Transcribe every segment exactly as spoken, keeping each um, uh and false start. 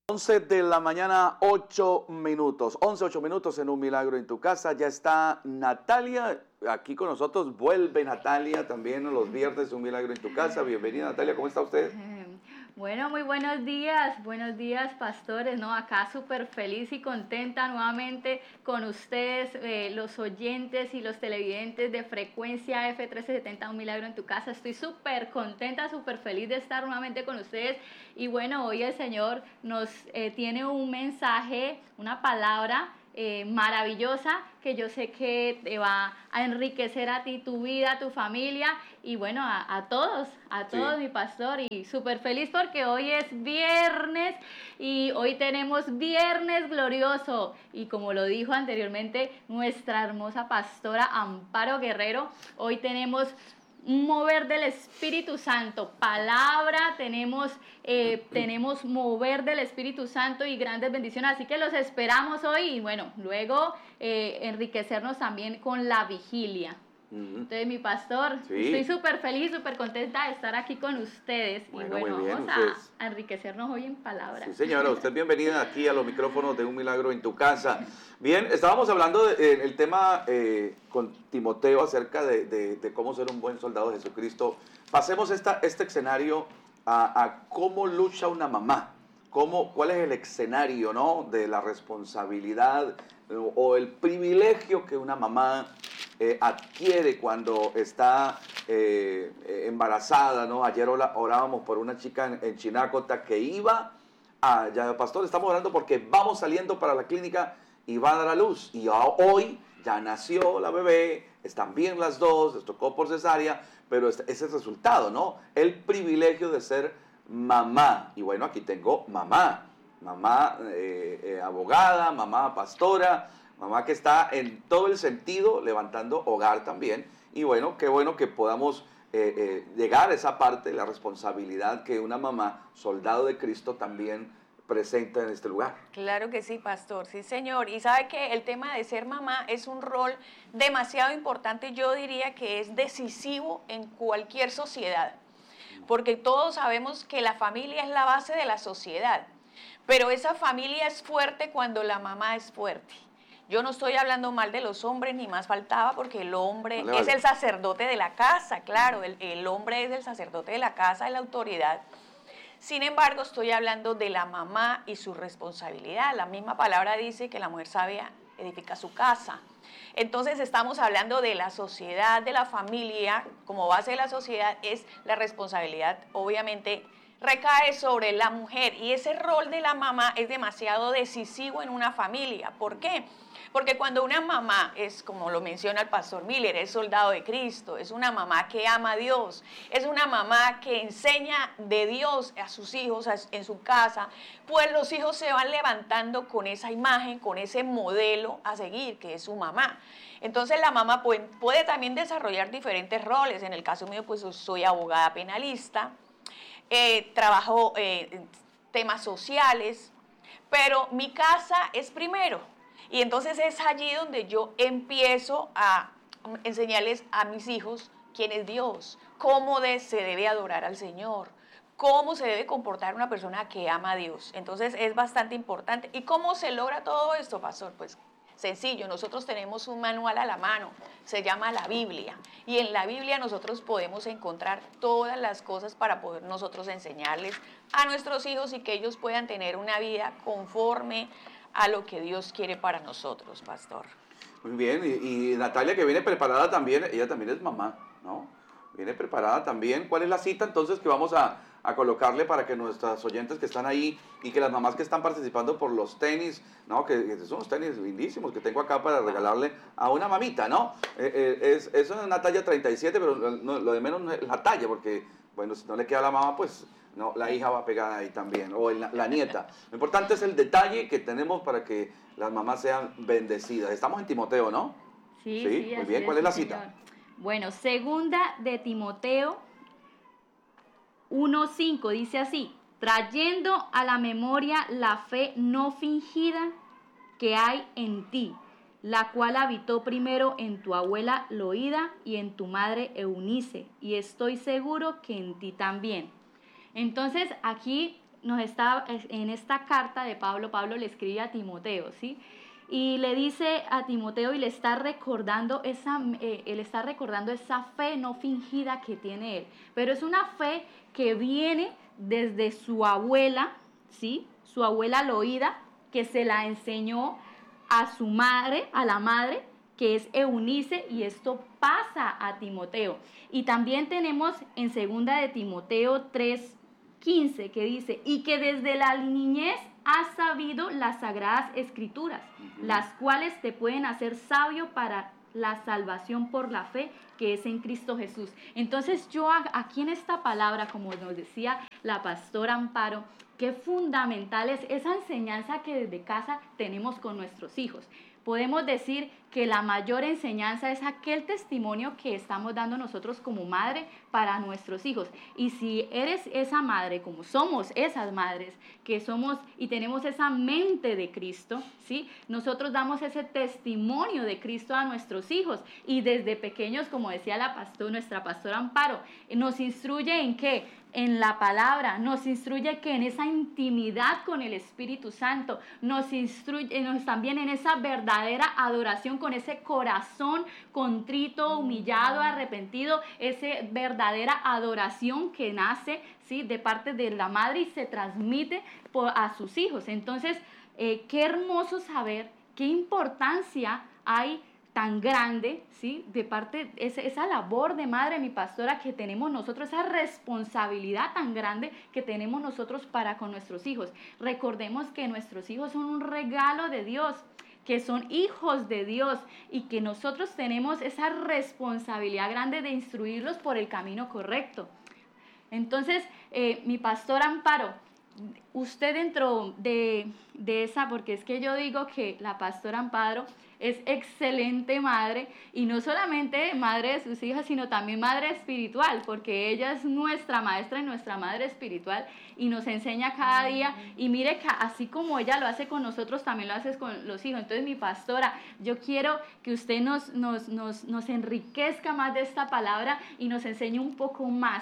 once de la mañana, ocho minutos. once, ocho minutos en Un Milagro en tu Casa. Ya está Natalia aquí con nosotros. Vuelve Natalia también los viernes, Un Milagro en tu Casa. Bienvenida, Natalia. ¿Cómo está usted? Bueno, muy buenos días. Buenos días, pastores. ¿No? Acá súper feliz y contenta nuevamente con ustedes, eh, los oyentes y los televidentes de Frecuencia F trece setenta, Un Milagro en tu Casa. Estoy súper contenta, súper feliz de estar nuevamente con ustedes. Y bueno, hoy el Señor nos eh, tiene un mensaje, una palabra Eh, maravillosa, que yo sé que te va a enriquecer a ti, tu vida, tu familia y bueno, a, a todos, a todos, sí. Mi pastor, y súper feliz porque hoy es viernes y hoy tenemos Viernes Glorioso y como lo dijo anteriormente nuestra hermosa pastora Amparo Guerrero, hoy tenemos un mover del Espíritu Santo, palabra, tenemos, eh, tenemos mover del Espíritu Santo y grandes bendiciones, así que los esperamos hoy y bueno, luego eh, enriquecernos también con la vigilia. Uh-huh. Entonces, mi pastor, sí. Estoy súper feliz, súper contenta de estar aquí con ustedes. Bueno, y bueno, muy bien, vamos a, a enriquecernos hoy en palabras. Sí, señora, usted bienvenida aquí a los micrófonos de Un Milagro en tu Casa. Bien, estábamos hablando del de, tema eh, con Timoteo acerca de, de, de cómo ser un buen soldado de Jesucristo. Pasemos esta, este escenario a, a cómo lucha una mamá. Cómo, ¿Cuál es el escenario, ¿no?, de la responsabilidad o, o el privilegio que una mamá eh, adquiere cuando está eh, embarazada, ¿no? Ayer orábamos por una chica en, en Chinacota que iba a, ya pastor, estamos orando porque vamos saliendo para la clínica y va a dar a luz. Y hoy ya nació la bebé, están bien las dos, les tocó por cesárea, pero ese es el resultado, ¿no? El privilegio de ser mamá. Y bueno, aquí tengo mamá, mamá eh, eh, abogada, mamá pastora, mamá que está en todo el sentido levantando hogar también. Y bueno, qué bueno que podamos eh, eh, llegar a esa parte, la responsabilidad que una mamá, soldado de Cristo, también presenta en este lugar. Claro que sí, pastor, sí, señor. Y sabe que el tema de ser mamá es un rol demasiado importante, yo diría que es decisivo en cualquier sociedad. Porque todos sabemos que la familia es la base de la sociedad, pero esa familia es fuerte cuando la mamá es fuerte. Yo no estoy hablando mal de los hombres, ni más faltaba, porque el hombre vale, es vale. el sacerdote de la casa, claro, el, el hombre es el sacerdote de la casa, es la autoridad. Sin embargo, estoy hablando de la mamá y su responsabilidad. La misma palabra dice que la mujer sabia edifica su casa. Entonces estamos hablando de la sociedad, de la familia, como base de la sociedad es la responsabilidad, obviamente recae sobre la mujer y ese rol de la mamá es demasiado decisivo en una familia. ¿Por qué? Porque cuando una mamá es, como lo menciona el pastor Miller, es soldado de Cristo, es una mamá que ama a Dios, es una mamá que enseña de Dios a sus hijos en su casa, pues los hijos se van levantando con esa imagen, con ese modelo a seguir, que es su mamá. Entonces la mamá puede, puede también desarrollar diferentes roles. En el caso mío, pues soy abogada penalista, eh, trabajo eh, temas sociales, pero mi casa es primero. Y entonces es allí donde yo empiezo a enseñarles a mis hijos quién es Dios, cómo de, se debe adorar al Señor, cómo se debe comportar una persona que ama a Dios. Entonces es bastante importante. ¿Y cómo se logra todo esto, pastor? Pues sencillo, nosotros tenemos un manual a la mano, se llama la Biblia. Y en la Biblia nosotros podemos encontrar todas las cosas para poder nosotros enseñarles a nuestros hijos y que ellos puedan tener una vida conforme a lo que Dios quiere para nosotros, pastor. Muy bien, y, y Natalia, que viene preparada también, ella también es mamá, ¿no? Viene preparada también. ¿Cuál es la cita entonces que vamos a, a colocarle para que nuestras oyentes que están ahí y que las mamás que están participando por los tenis, ¿no? Que, que son unos tenis lindísimos que tengo acá para regalarle a una mamita, ¿no? Eh, eh, es, es una talla treinta y siete, pero no, lo de menos es la talla, porque, bueno, si no le queda a la mamá, pues no, la hija va pegada ahí también, o la, la nieta. Lo importante es el detalle que tenemos para que las mamás sean bendecidas. Estamos en Timoteo, ¿no? Sí, sí. sí, Muy bien, ¿cuál es, es la cita? Señor. Bueno, segunda de Timoteo uno cinco dice así: trayendo a la memoria la fe no fingida que hay en ti, la cual habitó primero en tu abuela Loída y en tu madre Eunice, y estoy seguro que en ti también. Entonces aquí nos está en esta carta de Pablo, Pablo le escribe a Timoteo, ¿sí? Y le dice a Timoteo y le está recordando esa, eh, él está recordando esa fe no fingida que tiene él. Pero es una fe que viene desde su abuela, ¿sí? Su abuela Loída, que se la enseñó a su madre, a la madre, que es Eunice, y esto pasa a Timoteo. Y también tenemos en segunda de Timoteo tres quince, que dice, y que desde la niñez has sabido las sagradas escrituras, uh-huh. las cuales te pueden hacer sabio para la salvación por la fe que es en Cristo Jesús. Entonces yo aquí en esta palabra, como nos decía la pastora Amparo, qué fundamental es esa enseñanza que desde casa tenemos con nuestros hijos. Podemos decir que la mayor enseñanza es aquel testimonio que estamos dando nosotros como madre para nuestros hijos. Y si eres esa madre, como somos esas madres, que somos y tenemos esa mente de Cristo, ¿sí? Nosotros damos ese testimonio de Cristo a nuestros hijos. Y desde pequeños, como decía la pastor, nuestra pastora Amparo, nos instruye en qué, en la palabra, nos instruye que en esa intimidad con el Espíritu Santo, nos instruye nos, también en esa verdadera adoración, con ese corazón contrito, humillado, arrepentido, esa verdadera adoración que nace, ¿sí? de parte de la madre y se transmite por, a sus hijos. Entonces, eh, qué hermoso saber qué importancia hay tan grande, ¿sí? de parte, esa, esa labor de madre, mi pastora, que tenemos nosotros, esa responsabilidad tan grande que tenemos nosotros para con nuestros hijos. Recordemos que nuestros hijos son un regalo de Dios, que son hijos de Dios y que nosotros tenemos esa responsabilidad grande de instruirlos por el camino correcto. Entonces, eh, mi pastora Amparo, usted dentro de, de esa, porque es que yo digo que la pastora Amparo es excelente madre, y no solamente madre de sus hijas, sino también madre espiritual, porque ella es nuestra maestra y nuestra madre espiritual, y nos enseña cada día, y mire que así como ella lo hace con nosotros, también lo hace con los hijos. Entonces, mi pastora, yo quiero que usted nos, nos, nos, nos enriquezca más de esta palabra y nos enseñe un poco más.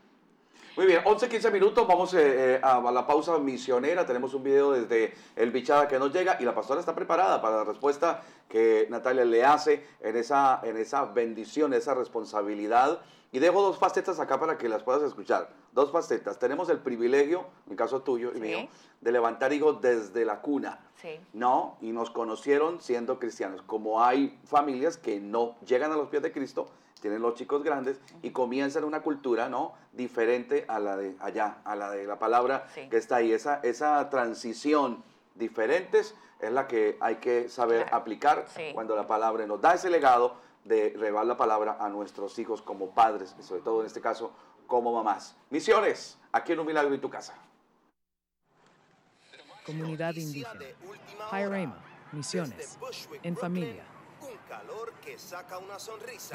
Muy bien, once, quince minutos, vamos eh, a la pausa misionera. Tenemos un video desde El Bichada que nos llega y la pastora está preparada para la respuesta que Natalia le hace en esa, en esa bendición, esa responsabilidad. Y dejo dos facetas acá para que las puedas escuchar. Dos facetas. Tenemos el privilegio, en caso tuyo y sí. mío, de levantar hijos desde la cuna. Sí. ¿No? Y nos conocieron siendo cristianos. Como hay familias que no llegan a los pies de Cristo, tienen los chicos grandes y comienzan una cultura, ¿no? diferente a la de allá, a la de la palabra sí. que está ahí. Esa, esa transición diferentes es la que hay que saber claro. aplicar sí. cuando la palabra nos da ese legado de llevar la palabra a nuestros hijos como padres, y sobre todo en este caso como mamás. Misiones, aquí en Un Milagro en tu Casa. Comunidad indígena. Pai Rhema, misiones, en familia. Un calor que saca una sonrisa.